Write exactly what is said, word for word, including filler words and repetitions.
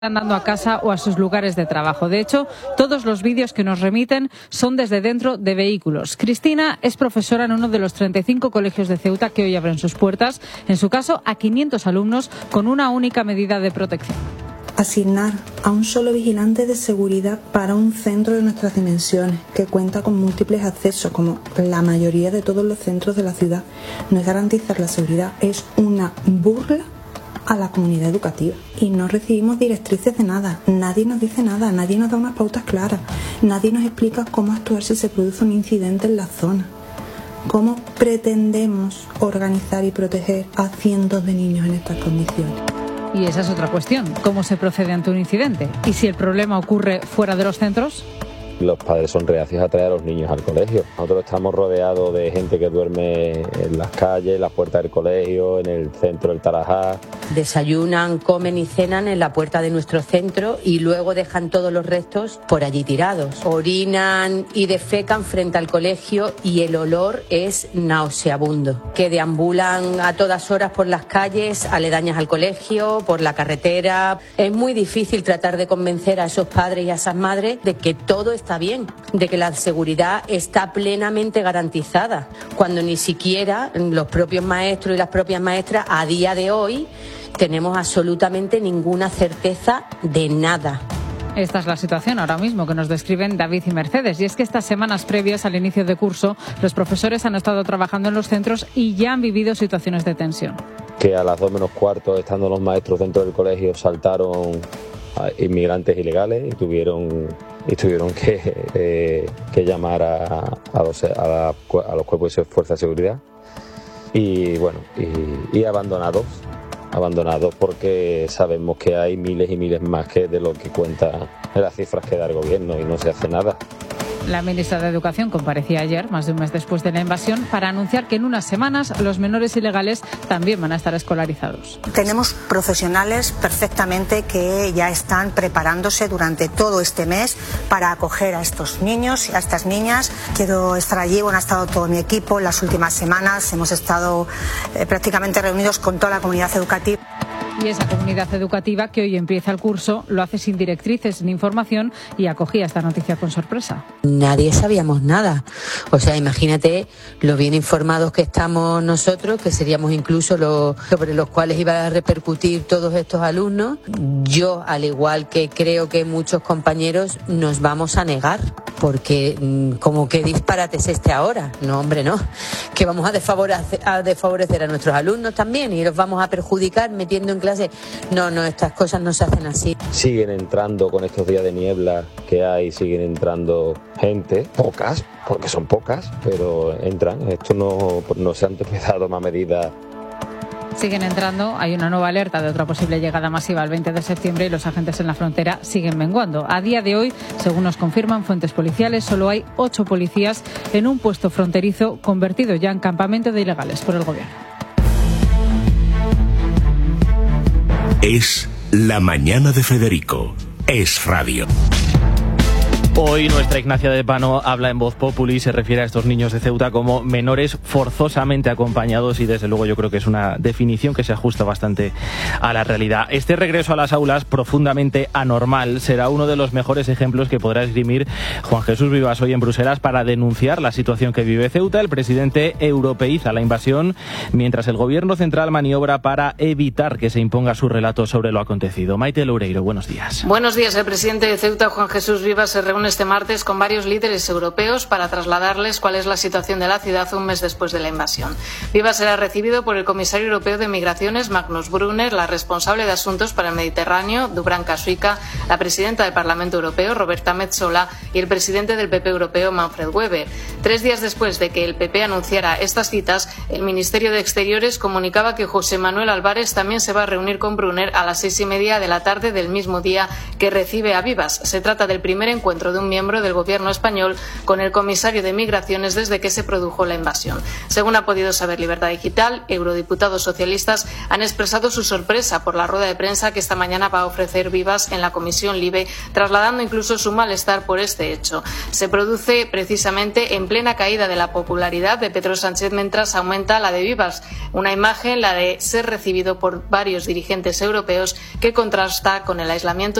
andando a casa o a sus lugares de trabajo. De hecho, todos los vídeos que nos remiten son desde dentro de vehículos. Cristina es profesora en uno de los treinta y cinco colegios de Ceuta que hoy abren sus puertas, en su caso a quinientos alumnos con una única medida de protección. Asignar a un solo vigilante de seguridad para un centro de nuestras dimensiones, que cuenta con múltiples accesos, como la mayoría de todos los centros de la ciudad, no es garantizar la seguridad, es una burla a la comunidad educativa. Y no recibimos directrices de nada, nadie nos dice nada, nadie nos da unas pautas claras, nadie nos explica cómo actuar si se produce un incidente en la zona. ¿Cómo pretendemos organizar y proteger a cientos de niños en estas condiciones? Y esa es otra cuestión, ¿cómo se procede ante un incidente? ¿Y si el problema ocurre fuera de los centros? Los padres son reacios a traer a los niños al colegio. Nosotros estamos rodeados de gente que duerme en las calles, en las puertas del colegio, en el centro del Tarajá. Desayunan, comen y cenan en la puerta de nuestro centro y luego dejan todos los restos por allí tirados. Orinan y defecan frente al colegio y el olor es nauseabundo. Que deambulan a todas horas por las calles aledañas al colegio, por la carretera. Es muy difícil tratar de convencer a esos padres y a esas madres de que todo está bien, de que la seguridad está plenamente garantizada, cuando ni siquiera los propios maestros y las propias maestras a día de hoy tenemos absolutamente ninguna certeza de nada. Esta es la situación ahora mismo que nos describen David y Mercedes. Y es que estas semanas previas al inicio de curso, los profesores han estado trabajando en los centros y ya han vivido situaciones de tensión. Que a las dos menos cuarto, estando los maestros dentro del colegio, saltaron a inmigrantes ilegales y tuvieron y tuvieron que, eh, que llamar a, a, los, a, la, a los cuerpos de fuerza de seguridad y bueno y, y abandonados abandonados porque sabemos que hay miles y miles más que de lo que cuenta en las cifras que da el gobierno y no se hace nada. La ministra de Educación comparecía ayer, más de un mes después de la invasión, para anunciar que en unas semanas los menores ilegales también van a estar escolarizados. Tenemos profesionales perfectamente que ya están preparándose durante todo este mes para acoger a estos niños y a estas niñas. Quiero estar allí, bueno, ha estado todo mi equipo en las últimas semanas, hemos estado eh, prácticamente reunidos con toda la comunidad educativa. Y esa comunidad educativa que hoy empieza el curso lo hace sin directrices, sin información y acogía esta noticia con sorpresa. Nadie sabíamos nada. O sea, imagínate lo bien informados que estamos nosotros, que seríamos incluso los sobre los cuales iban a repercutir todos estos alumnos. Yo, al igual que creo que muchos compañeros, nos vamos a negar. Porque, como que disparate es este ahora. No, hombre, no. Que vamos a desfavorecer, a desfavorecer a nuestros alumnos también y los vamos a perjudicar metiendo en clase. No, no, estas cosas no se hacen así. Siguen entrando con estos días de niebla que hay, siguen entrando gente, pocas, porque son pocas, pero entran. Esto no, no se han empezado más medidas. Siguen entrando, hay una nueva alerta de otra posible llegada masiva el veinte de septiembre y los agentes en la frontera siguen menguando. A día de hoy, según nos confirman fuentes policiales, solo hay ocho policías en un puesto fronterizo convertido ya en campamento de ilegales por el gobierno. Es la mañana de Federico. Es radio. Hoy nuestra Ignacia de Pano habla en Voz Populi y se refiere a estos niños de Ceuta como menores forzosamente acompañados y desde luego yo creo que es una definición que se ajusta bastante a la realidad. Este regreso a las aulas profundamente anormal será uno de los mejores ejemplos que podrá esgrimir Juan Jesús Vivas hoy en Bruselas para denunciar la situación que vive Ceuta. El presidente europeiza la invasión mientras el gobierno central maniobra para evitar que se imponga su relato sobre lo acontecido. Maite Loureiro, buenos días. Buenos días. El presidente de Ceuta, Juan Jesús Vivas, se reúne este martes con varios líderes europeos para trasladarles cuál es la situación de la ciudad un mes después de la invasión. Vivas será recibido por el comisario europeo de Migraciones, Magnus Brunner, la responsable de Asuntos para el Mediterráneo, Dubravka Šuica, la presidenta del Parlamento Europeo, Roberta Metsola, y el presidente del P P europeo, Manfred Weber. Tres días después de que el P P anunciara estas citas, el Ministerio de Exteriores comunicaba que José Manuel Álvarez también se va a reunir con Brunner a las seis y media de la tarde del mismo día que recibe a Vivas. Se trata del primer encuentro encuentro de un miembro del gobierno español con el comisario de Migraciones desde que se produjo la invasión. Según ha podido saber Libertad Digital, eurodiputados socialistas han expresado su sorpresa por la rueda de prensa que esta mañana va a ofrecer Vivas en la Comisión LIBE, trasladando incluso su malestar por este hecho. Se produce precisamente en plena caída de la popularidad de Pedro Sánchez mientras aumenta la de Vivas, una imagen, la de ser recibido por varios dirigentes europeos, que contrasta con el aislamiento